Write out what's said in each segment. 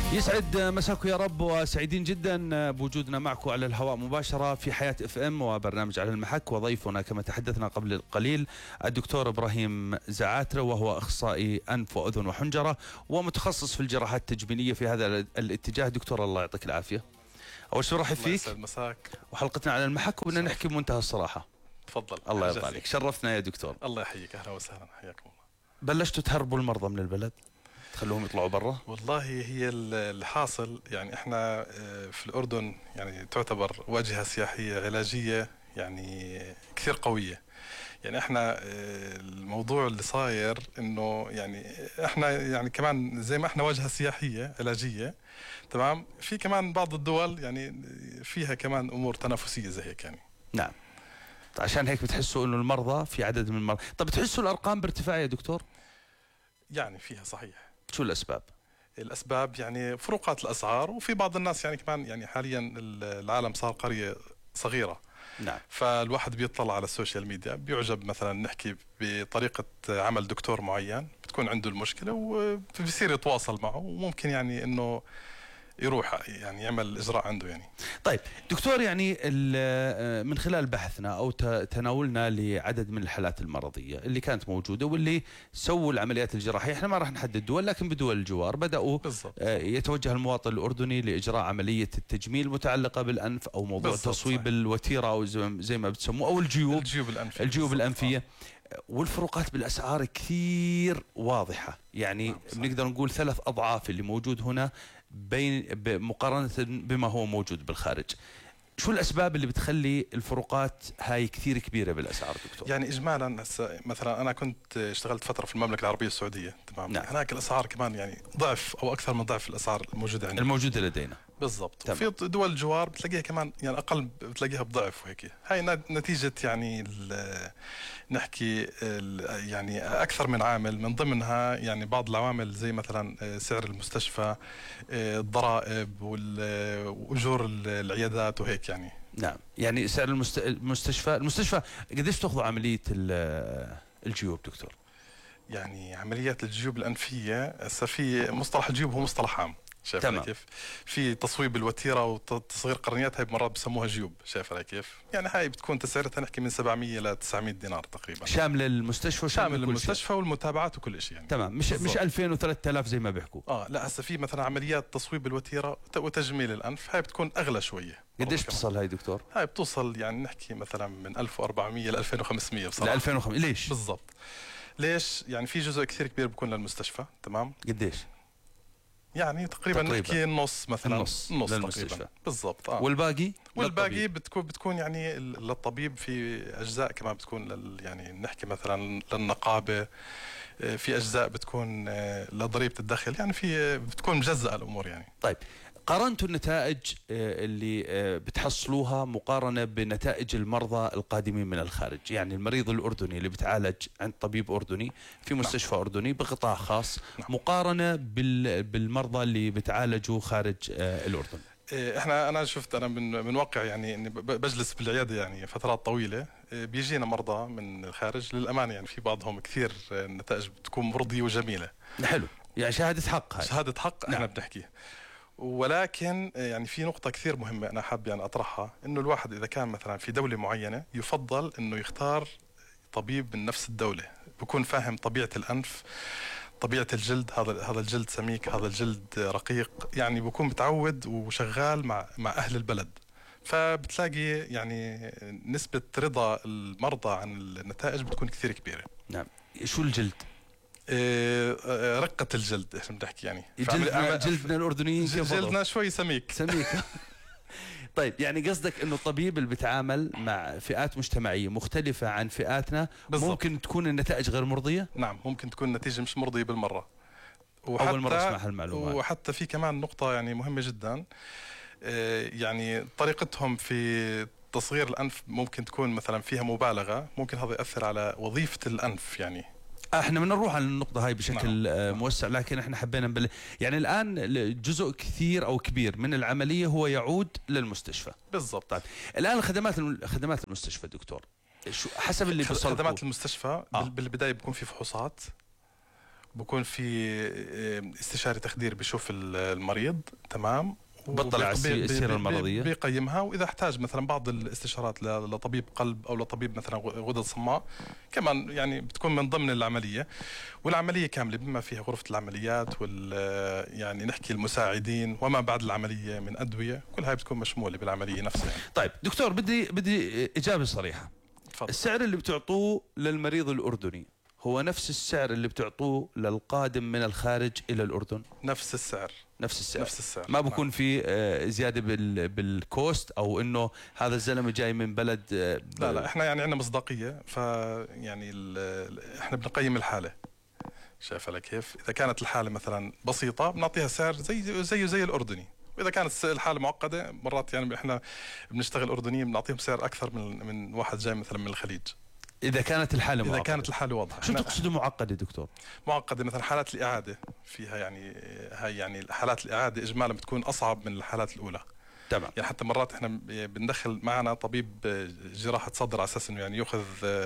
يسعد مساكم يا رب، وسعيدين جدا بوجودنا معكم على الهواء مباشرة في حياة اف ام وبرنامج على المحك. وضيفنا كما تحدثنا قبل قليل الدكتور إبراهيم زعاترة، وهو أخصائي أنف وأذن وحنجرة ومتخصص في الجراحات التجميلية في هذا الاتجاه. دكتور الله يعطيك العافية. أول شيء رحب فيك. يسعد مساك. وحلقتنا على المحك وبدنا نحكي بمنتهى الصراحة. تفضل. الله يرضى عليك، شرفتنا يا دكتور. الله يحييك، أهلا وسهلا، حياكم الله. بلشتوا تهربوا المرضى من البلد، تخلوهم يطلعوا برا؟ والله هي الحاصل يعني احنا في الأردن يعني تعتبر واجهة سياحية علاجية يعني كثير قوية. يعني احنا الموضوع اللي صاير انه يعني احنا يعني كمان زي ما احنا واجهة سياحية علاجية، تمام، في كمان بعض الدول يعني فيها كمان امور تنافسية زي هيك يعني. نعم، عشان هيك بتحسوا انه المرضى في عدد من المرضى. طب بتحسوا الارقام بارتفاع يا دكتور؟ يعني فيها صحيح. شو الاسباب؟ الأسباب يعني فروقات الأسعار، وفي بعض الناس يعني كمان يعني حاليا العالم صار قرية صغيرة. نعم. فالواحد بيطلع على السوشيال ميديا بيعجب مثلا نحكي بطريقة عمل دكتور معين، بتكون عنده المشكلة وبيصير يتواصل معه، وممكن يعني إنه يروح يعني يعمل الإجراء عنده يعني. طيب دكتور، يعني من خلال بحثنا أو تناولنا لعدد من الحالات المرضية اللي كانت موجودة واللي سووا العمليات الجراحية، احنا ما راح نحدد دول لكن بدول الجوار بدأوا بالضبط. يتوجه المواطن الأردني لإجراء عملية التجميل المتعلقة بالأنف أو موضوع تصويب الوتيرة أو زي ما بتسموه أو الجيوب الأنفية. والفروقات بالأسعار كثير واضحة، يعني بنقدر نقول 3 أضعاف اللي موجود هنا مقارنة بما هو موجود بالخارج. شو الأسباب اللي بتخلي الفروقات هاي كثير كبيرة بالأسعار دكتور؟ يعني إجمالا مثلا أنا كنت اشتغلت فترة في المملكة العربية السعودية، تمام. نعم. هناك الأسعار كمان يعني ضعف أو أكثر من ضعف الأسعار الموجودة عندنا، الموجودة لدينا. بالضبط. في دول الجوار بتلاقيها كمان يعني أقل، بتلاقيها بضعف وهيك. هاي نتيجة يعني نحكي يعني أكثر من عامل، من ضمنها يعني بعض العوامل زي مثلا سعر المستشفى، الضرائب وأجور العيادات وهيك يعني. نعم، يعني سعر المستشفى قديش تأخذ عملية الجيوب دكتور؟ يعني عمليات الجيوب الأنفية هسه في مصطلح الجيوب هو مصطلح عام، شايف علي كيف؟ في تصويب الوتيرة وتصغير قرنيات، هاي مرات بسموها جيوب، شايف علي كيف؟ يعني هاي بتكون تسعيرتها نحكي من 700 ل 900 دينار تقريبا، شامل المستشفى شامل المستشفى والمتابعات وكل شيء يعني. تمام، مش 2000 و3000 زي ما بيحكوا. لا هسه في مثلا عمليات تصويب الوتيرة وتجميل الأنف، هاي بتكون أغلى شوية. قديش بتصل هاي دكتور؟ هاي بتوصل يعني نحكي مثلا من 1400 ل 2500 بصراحة. ل 2500. ليش؟ بالضبط. ليش؟ يعني في جزء كثير كبير بيكون للمستشفى، تمام؟ قديش؟ يعني تقريبا نحكي النص مثلا، نص تقريبا بالضبط. والباقي بتكون يعني للطبيب. في اجزاء كمان بتكون يعني نحكي مثلا للنقابه، في اجزاء بتكون لضريبه الدخل، يعني في بتكون مجزأة الامور يعني. طيب قارنتوا النتائج اللي بتحصلوها مقارنة بنتائج المرضى القادمين من الخارج، يعني المريض الأردني اللي بتعالج عند طبيب أردني في مستشفى أردني بقطاع خاص، مقارنة بالمرضى اللي بتعالجوا خارج الأردن. انا شفت، انا من واقع يعني اني بجلس بالعياده يعني فترات طويله، بيجينا مرضى من الخارج للامانه، يعني في بعضهم كثير النتائج بتكون مرضيه وجميله. حلو، يعني شهاده حق. هاي شهاده حق احنا بنحكيه. ولكن يعني في نقطة كثير مهمة أنا حاب يعني أطرحها، إنه الواحد إذا كان مثلا في دولة معينة يفضل إنه يختار طبيب من نفس الدولة، بكون فاهم طبيعة الأنف، طبيعة الجلد، هذا الجلد سميك، هذا الجلد رقيق، يعني بكون متعود وشغال مع أهل البلد. فبتلاقي يعني نسبة رضا المرضى عن النتائج بتكون كثير كبيرة. نعم. شو الجلد؟ رقة الجلد ايش بنحكي يعني. جلدنا الأردنيين جلدنا شوي سميك. طيب يعني قصدك انه الطبيب اللي بيتعامل مع فئات مجتمعية مختلفة عن فئاتنا بالضبط. ممكن تكون النتائج غير مرضية؟ نعم، ممكن تكون النتيجة مش مرضية بالمرة. أول مرة اسمع هالمعلومات. وحتى في كمان نقطة يعني مهمة جدا، يعني طريقتهم في تصغير الأنف ممكن تكون مثلا فيها مبالغة، ممكن هذا يأثر على وظيفة الأنف يعني. احنا بدنا نروح على النقطة هاي بشكل موسع، لكن احنا حبينا يعني الآن جزء كثير أو كبير من العملية هو يعود للمستشفى. بالضبط. طيب الآن خدمات المستشفى دكتور، شو حسب اللي بيوصل؟ خدمات المستشفى بالبداية بيكون في فحوصات، بكون في استشاري تخدير بيشوف المريض، تمام، بطلع على السيرة المرضية، بيقيمها، وإذا احتاج مثلا بعض الاستشارات لطبيب قلب أو لطبيب مثلا غدد صماء كمان يعني بتكون من ضمن العملية. والعملية كاملة بما فيها غرفة العمليات يعني نحكي المساعدين وما بعد العملية من أدوية، كل هاي بتكون مشمولة بالعملية نفسها. طيب دكتور، بدي إجابة صريحة. فضل. السعر اللي بتعطوه للمريض الأردني هو نفس السعر اللي بتعطوه للقادم من الخارج إلى الأردن؟ نفس السعر. نفس السعر. نفس السعر. ما بكون في زيادة بالكوست، أو إنه هذا الزلمة جاي من بلد لا احنا يعني عندنا مصداقية، فيعني احنا بنقيم الحالة، شايف على كيف؟ إذا كانت الحالة مثلا بسيطة بنعطيها سعر زي الأردني، وإذا كانت الحالة معقدة مرات يعني احنا بنشتغل أردنيين بنعطيهم سعر أكثر من واحد جاي مثلا من الخليج. إذا كانت الحالة معقدة. إذا كانت الحالة واضحة. شو تقصدوا معقدة دكتور؟ معقدة مثلا حالات الإعادة فيها، يعني هاي يعني حالات الإعادة إجمالا بتكون أصعب من الحالات الأولى. تمام. يعني حتى مرات احنا بندخل معنا طبيب جراحة صدر على اساس انه يعني ياخذ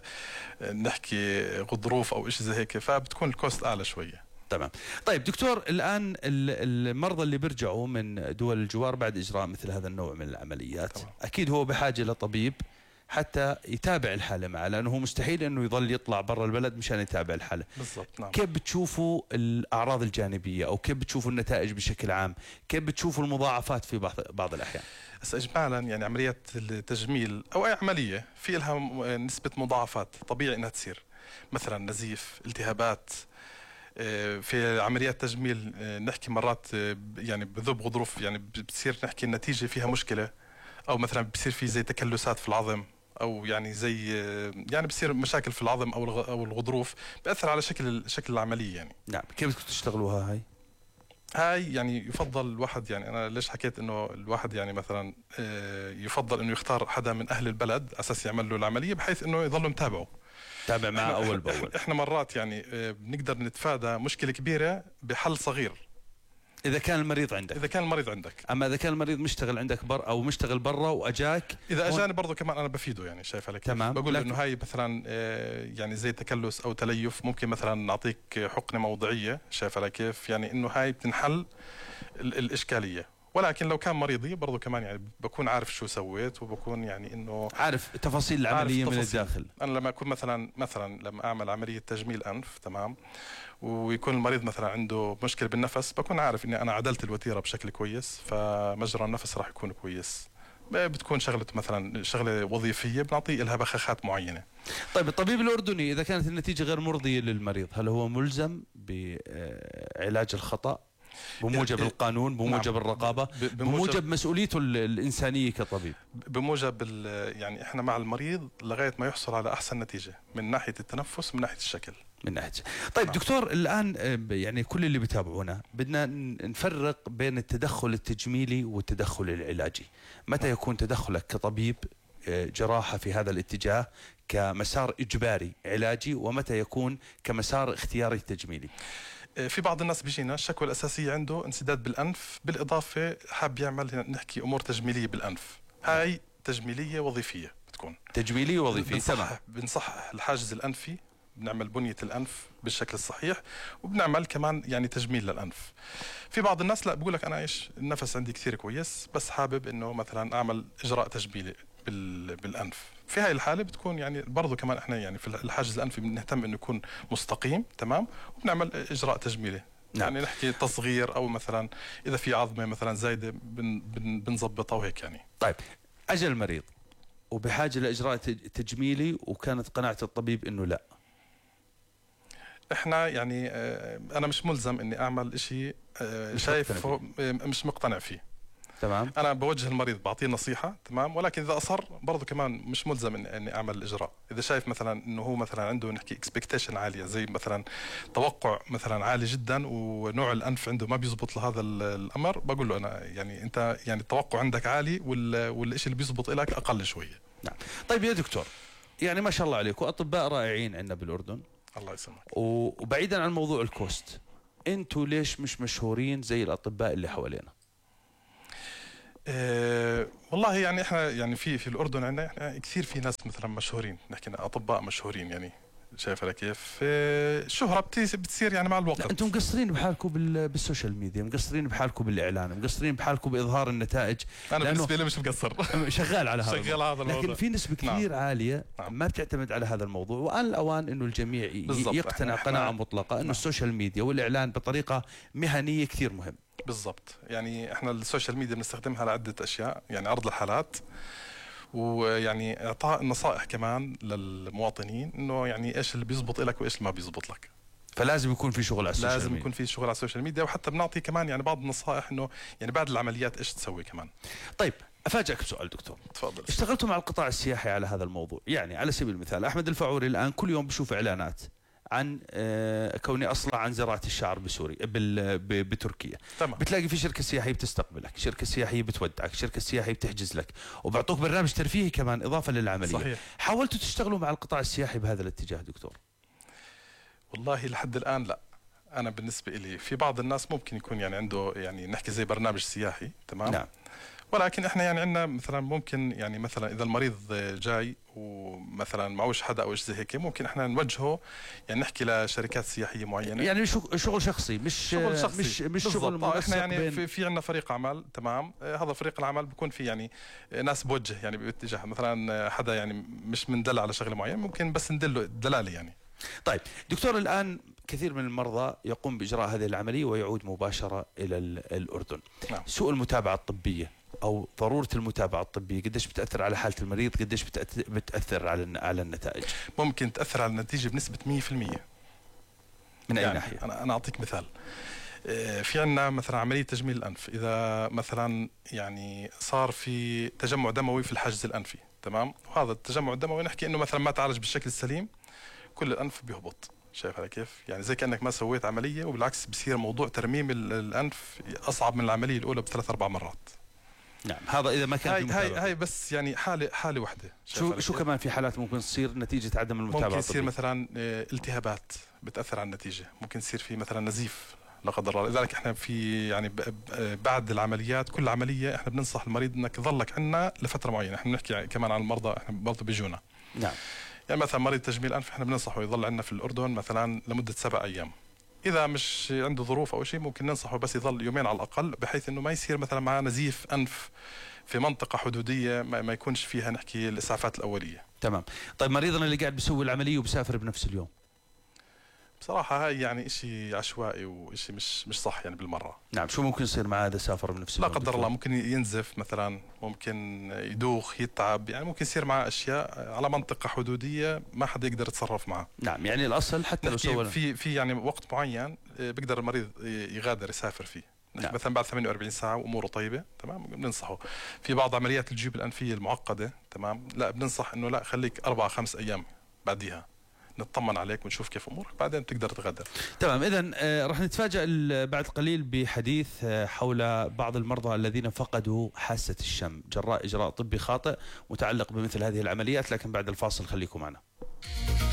نحكي غضروف او شيء زي هيك، فبتكون الكوست اعلى شوية. تمام. طيب دكتور، الان المرضى اللي بيرجعوا من دول الجوار بعد اجراء مثل هذا النوع من العمليات، تمام. اكيد هو بحاجة لطبيب حتى يتابع الحالة معه، لأنه هو مستحيل أنه يظل يطلع برا البلد مشان يتابع الحالة. بالضبط. نعم. كيف بتشوفوا الأعراض الجانبية، أو كيف بتشوفوا النتائج بشكل عام؟ كيف بتشوفوا المضاعفات في بعض الأحيان؟ بس إجمالا يعني عمليات التجميل أو أي عملية في لها نسبة مضاعفات طبيعي إنها تصير، مثلا نزيف، التهابات. في عمليات تجميل نحكي مرات يعني بذوب غضروف، يعني بتصير نحكي النتيجة فيها مشكلة، أو مثلا بصير في زي تكلسات في العظم، او يعني زي يعني بصير مشاكل في العظم او الغضروف، بأثر على شكل العمليه يعني. نعم. كيف بدكم تشتغلوها هاي يعني يفضل الواحد، يعني انا ليش حكيت انه الواحد يعني مثلا يفضل انه يختار حدا من اهل البلد اساس يعمل له العمليه، بحيث انه يضل متابعه، تابع معه اول باول. احنا مرات يعني بنقدر نتفادى مشكله كبيره بحل صغير. إذا كان المريض عندك. أما إذا كان المريض مشتغل عندك أو مشتغل برا وأجاك، إذا أجاني برضه كمان أنا بفيده، يعني شايف عليك. تمام. بقول إنه هاي مثلا يعني زي تكلس أو تليف، ممكن مثلا نعطيك حقنة موضعية، شايف على كيف، يعني إنه هاي بتنحل الإشكالية. ولكن لو كان مريضي برضه كمان يعني بكون عارف شو سويت، وبكون يعني إنه عارف تفاصيل العملية من الداخل. أنا لما أكون مثلا لما أعمل عملية تجميل أنف، تمام، ويكون المريض مثلا عنده مشكلة بالنفس، بكون عارف اني انا عدلت الوتيرة بشكل كويس، فمجرى النفس راح يكون كويس. بتكون شغلة مثلا شغلة وظيفية بنعطيه لها بخاخات معينة. طيب الطبيب الأردني إذا كانت النتيجة غير مرضية للمريض، هل هو ملزم بعلاج الخطأ بموجب القانون، بموجب الرقابة، بموجب مسؤوليته الإنسانية كطبيب؟ بموجب يعني احنا مع المريض لغاية ما يحصل على أحسن نتيجة من ناحية التنفس، من ناحية الشكل، من ناحية. طيب دكتور، الآن يعني كل اللي بيتابعونا بدنا نفرق بين التدخل التجميلي والتدخل العلاجي. متى يكون تدخلك كطبيب جراحة في هذا الاتجاه كمسار إجباري علاجي، ومتى يكون كمسار اختياري تجميلي؟ في بعض الناس بيجينا الشكوى الأساسية عنده انسداد بالأنف، بالإضافة حاب يعمل نحكي أمور تجميلية بالأنف. هاي تجميلية وظيفية بتكون. تجميلية وظيفية. تمام. بنصحح الحاجز الأنفي، بنعمل بنية الأنف بالشكل الصحيح، وبنعمل كمان يعني تجميل للأنف. في بعض الناس لا، بقول لك أنا النفس عندي كثير كويس، بس حابب إنه مثلا أعمل إجراء تجميلي بالأنف. في هاي الحالة بتكون يعني برضو كمان إحنا يعني في الحاجز الأنفي بنهتم إنه يكون مستقيم، تمام، وبنعمل إجراء تجميلي. نعم. يعني نحكي تصغير، أو مثلا إذا في عظمة مثلا زايدة بنظبطها وهيك يعني. طيب أجل المريض وبحاجة لإجراء تجميلي، وكانت قناعة الطبيب إنه لا، احنا يعني انا مش ملزم اني اعمل اشي شايف مش مقتنع فيه. تمام. انا بوجه المريض بعطيه نصيحة، تمام، ولكن اذا اصر برضه كمان مش ملزم اني اعمل الاجراء. اذا شايف مثلا انه هو مثلا عنده نحكي اكسبكتيشن عالية، زي مثلا توقع مثلا عالي جدا، ونوع الانف عنده ما بيزبط لهذا الامر، بقول له انا يعني انت يعني التوقع عندك عالي، والشيء اللي بيزبط لك اقل شوية. نعم. طيب يا دكتور، يعني ما شاء الله عليكم اطباء رائعين عندنا بالاردن، الله يسلمك. وبعيدا عن موضوع الكوست، انتوا ليش مش مشهورين زي الاطباء اللي حوالينا؟ والله يعني احنا يعني في الاردن عندنا احنا كثير في ناس مثلا مشهورين، نحكي اطباء مشهورين يعني. شايف على كيف؟ الشهرة بتصير يعني مع الوقت. لا انتم مقصرين بحالكم بالسوشيال ميديا، مقصرين بحالكم بالاعلان، مقصرين بحالكم باظهار النتائج. انا بالنسبه لي مش مقصر شغال على هذا شغال هذا الموضوع، لكن في نسبه كثير عاليه ما بتعتمد على هذا الموضوع، وآن الاوان انه الجميع يقتنع قناعه مطلقه انه السوشيال ميديا والاعلان بطريقه مهنيه كثير مهم. بالضبط، يعني احنا السوشيال ميديا بنستخدمها لعده اشياء، يعني عرض الحالات، ويعني اعطاء نصائح كمان للمواطنين انه يعني ايش اللي بيزبط لك وايش اللي ما بيزبط لك. فلازم يكون في شغل على السوشيال ميديا. لازم يكون في شغل على السوشيال ميديا، وحتى بنعطي كمان يعني بعض النصائح انه يعني بعد العمليات ايش تسوي كمان. طيب افاجئك بسؤال دكتور. تفضل. اشتغلتوا مع القطاع السياحي على هذا الموضوع، يعني على سبيل المثال احمد الفاعوري الان كل يوم بشوف اعلانات عن كوني اصلع عن زراعه الشعر بسوريا بتركيا. تمام. بتلاقي في شركه سياحيه بتستقبلك، شركه سياحيه بتودعك، شركه سياحيه بتحجز لك، وبعطوك برنامج ترفيهي كمان اضافه للعمليه. صحيح. حاولتوا تشتغلوا مع القطاع السياحي بهذا الاتجاه دكتور؟ والله لحد الان لا. انا بالنسبه لي في بعض الناس ممكن يكون يعني عنده يعني نحكي زي برنامج سياحي، تمام. نعم. ولكن احنا يعني عندنا مثلا ممكن يعني مثلا اذا المريض جاي ومثلا معوش حدا او شيء زي هيك، ممكن احنا نوجهه يعني نحكي لشركات سياحيه معينه، يعني شغل شخصي، مش شغل شخصي، مش شغل احنا يعني في عندنا فريق عمل، تمام. هذا فريق العمل بيكون في يعني ناس بوجه يعني باتجاه مثلا حدا يعني مش مندل على شغله معينه، ممكن بس ندله دلاله يعني. طيب دكتور، الان كثير من المرضى يقوم باجراء هذه العمليه ويعود مباشره الى الاردن. نعم. سوء المتابعه الطبيه او ضروره المتابعه الطبيه قديش بتاثر على حاله المريض، قديش بتاثر على النتائج؟ ممكن تاثر على النتيجه بنسبه 100%. من اي يعني ناحيه؟ انا اعطيك مثال. في عندنا مثلا عمليه تجميل الانف، اذا مثلا يعني صار في تجمع دموي في الحاجز الانفي، تمام، وهذا التجمع الدموي نحكي انه مثلا ما تعالج بالشكل السليم، كل الانف بيهبط. شايف على كيف؟ يعني زي كانك ما سويت عمليه، وبالعكس بصير موضوع ترميم الانف اصعب من العمليه الاولى بثلاث اربع مرات. نعم، هذا اذا ما كان في متابعة. هاي بس يعني حاله واحده. شو كمان في حالات ممكن تصير نتيجه عدم المتابعه؟ ممكن يصير مثلا التهابات بتاثر على النتيجه، ممكن يصير في مثلا نزيف لا قدر الله. لذلك احنا في يعني بعد العمليات، كل عمليه احنا بننصح المريض انك تظلك عندنا لفتره معينه. احنا بنحكي كمان عن المرضى، احنا برضه بيجونا. نعم. يعني مثلا مريض تجميل انف احنا بننصحه يظل عندنا في الاردن مثلا لمده 7 ايام. اذا مش عنده ظروف او شيء ممكن ننصحه بس يظل يومين على الاقل، بحيث انه ما يصير مثلا معاه نزيف انف في منطقه حدوديه ما يكونش فيها نحكي الاسعافات الاوليه. تمام. طيب مريضنا اللي قاعد بيسوي العمليه وبسافر بنفس اليوم؟ بصراحه هاي يعني شيء عشوائي وشيء مش صح يعني بالمره. نعم. شو ممكن يصير معاه اذا سافر بنفس اليوم؟ لا قدر الله ممكن ينزف مثلا، ممكن يدوخ، يتعب، يعني ممكن يصير معاه اشياء على منطقه حدوديه ما حدا يقدر يتصرف معه. نعم. يعني الاصل حتى لو سوى في يعني وقت معين بيقدر المريض يغادر يسافر فيه. نعم. مثلا بعد 48 ساعه واموره طيبه، تمام، بننصحه. في بعض عمليات الجيوب الانفيه المعقده، تمام، لا بننصح انه لا خليك 4-5 ايام بعديها نطمن عليك ونشوف كيف امورك، بعدين تقدر تغادر. تمام. اذا راح نتفاجأ بعد قليل بحديث حول بعض المرضى الذين فقدوا حاسة الشم جراء اجراء طبي خاطئ متعلق بمثل هذه العمليات، لكن بعد الفاصل خليكم معنا.